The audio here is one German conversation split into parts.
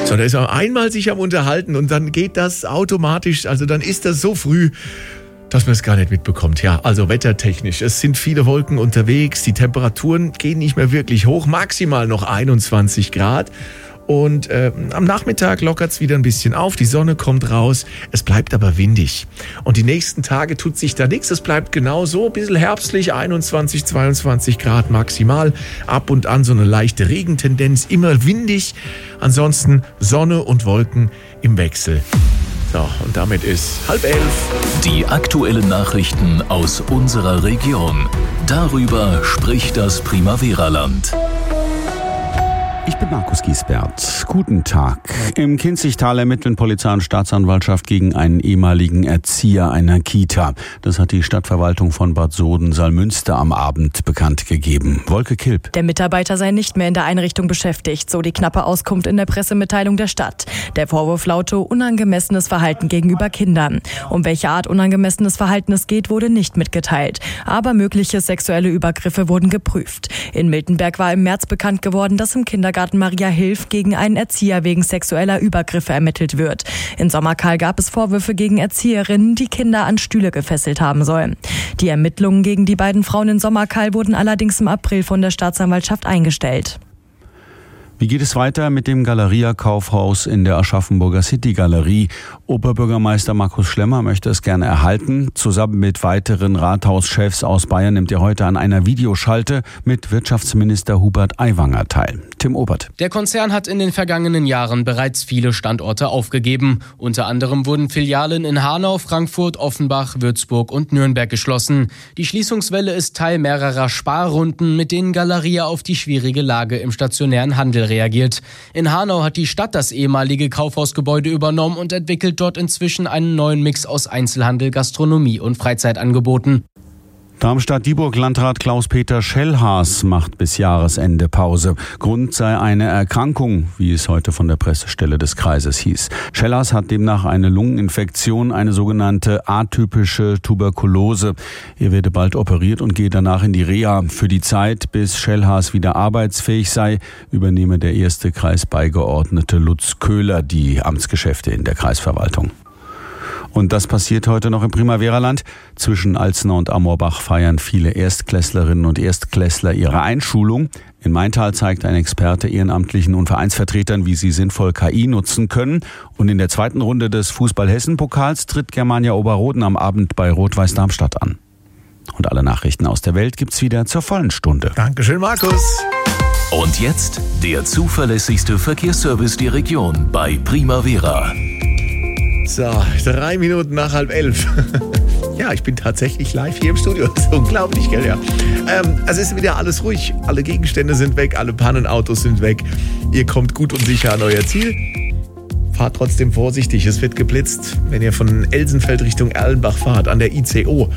Sondern ist einmal sich am Unterhalten und dann geht das automatisch, also dann ist das so früh, dass man es gar nicht mitbekommt. Ja, also wettertechnisch, es sind viele Wolken unterwegs, die Temperaturen gehen nicht mehr wirklich hoch, maximal noch 21 Grad. Und am Nachmittag lockert es wieder ein bisschen auf, die Sonne kommt raus, es bleibt aber windig. Und die nächsten Tage tut sich da nichts, es bleibt genau so, ein bisschen herbstlich, 21, 22 Grad maximal. Ab und an so eine leichte Regentendenz, immer windig. Ansonsten Sonne und Wolken im Wechsel. So, und damit ist 10:30. Die aktuellen Nachrichten aus unserer Region. Darüber spricht das Primavera-Land. Ich bin Markus Giesbert. Guten Tag. Im Kinzigtal ermitteln Polizei und Staatsanwaltschaft gegen einen ehemaligen Erzieher einer Kita. Das hat die Stadtverwaltung von Bad Soden-Salmünster am Abend bekannt gegeben. Wolke Kilp. Der Mitarbeiter sei nicht mehr in der Einrichtung beschäftigt, so die knappe Auskunft in der Pressemitteilung der Stadt. Der Vorwurf laute unangemessenes Verhalten gegenüber Kindern. Um welche Art unangemessenes Verhalten es geht, wurde nicht mitgeteilt. Aber mögliche sexuelle Übergriffe wurden geprüft. In Miltenberg war im März bekannt geworden, dass im Kindergarten Maria Hilf gegen einen Erzieher wegen sexueller Übergriffe ermittelt wird. In Sommerkahl gab es Vorwürfe gegen Erzieherinnen, die Kinder an Stühle gefesselt haben sollen. Die Ermittlungen gegen die beiden Frauen in Sommerkahl wurden allerdings im April von der Staatsanwaltschaft eingestellt. Wie geht es weiter mit dem Galeria-Kaufhaus in der Aschaffenburger City-Galerie? Oberbürgermeister Markus Schlemmer möchte es gerne erhalten. Zusammen mit weiteren Rathauschefs aus Bayern nimmt er heute an einer Videoschalte mit Wirtschaftsminister Hubert Aiwanger teil. Tim Obert. Der Konzern hat in den vergangenen Jahren bereits viele Standorte aufgegeben. Unter anderem wurden Filialen in Hanau, Frankfurt, Offenbach, Würzburg und Nürnberg geschlossen. Die Schließungswelle ist Teil mehrerer Sparrunden, mit denen Galeria auf die schwierige Lage im stationären Handel reagiert. In Hanau hat die Stadt das ehemalige Kaufhausgebäude übernommen und entwickelt dort inzwischen einen neuen Mix aus Einzelhandel, Gastronomie und Freizeitangeboten. Darmstadt-Dieburg-Landrat Klaus-Peter Schellhaas macht bis Jahresende Pause. Grund sei eine Erkrankung, wie es heute von der Pressestelle des Kreises hieß. Schellhaas hat demnach eine Lungeninfektion, eine sogenannte atypische Tuberkulose. Er werde bald operiert und gehe danach in die Reha. Für die Zeit, bis Schellhaas wieder arbeitsfähig sei, übernehme der erste Kreisbeigeordnete Lutz Köhler die Amtsgeschäfte in der Kreisverwaltung. Und das passiert heute noch im Primavera-Land. Zwischen Alzner und Amorbach feiern viele Erstklässlerinnen und Erstklässler ihre Einschulung. In Maintal zeigt ein Experte Ehrenamtlichen und Vereinsvertretern, wie sie sinnvoll KI nutzen können. Und in der zweiten Runde des Fußball-Hessen-Pokals tritt Germania Oberroden am Abend bei Rot-Weiß Darmstadt an. Und alle Nachrichten aus der Welt gibt's wieder zur vollen Stunde. Dankeschön, Markus. Und jetzt der zuverlässigste Verkehrsservice der Region bei Primavera. So, 3 Minuten nach 10:30. Ja, ich bin tatsächlich live hier im Studio. Das ist unglaublich, gell? Ja. Also ist wieder alles ruhig. Alle Gegenstände sind weg, alle Pannenautos sind weg. Ihr kommt gut und sicher an euer Ziel. Fahrt trotzdem vorsichtig, es wird geblitzt. Wenn ihr von Elsenfeld Richtung Erlenbach fahrt, an der ICO.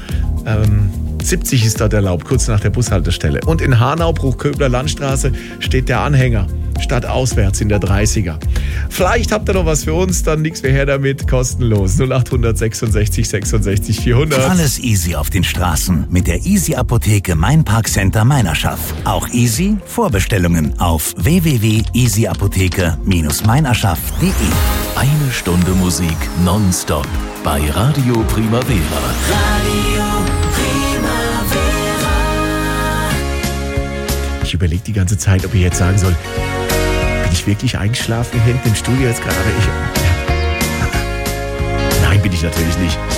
70 ist dort erlaubt, kurz nach der Bushaltestelle. Und in Hanau, Bruchköbler Landstraße, steht der Anhänger. Stadtauswärts in der 30er. Vielleicht habt ihr noch was für uns, dann nix mehr her damit, kostenlos. 0800 66 66 400. Alles easy auf den Straßen mit der Easy Apotheke Mainpark-Center Meinerschaff. Auch easy Vorbestellungen auf www.easyapotheke-meinerschaff.de. Eine Stunde Musik nonstop bei Radio Primavera. Radio Primavera. Ich überlege die ganze Zeit, ob ich jetzt sagen soll, bin ich wirklich eingeschlafen hier hinten im Studio jetzt gerade? Nein, bin ich natürlich nicht.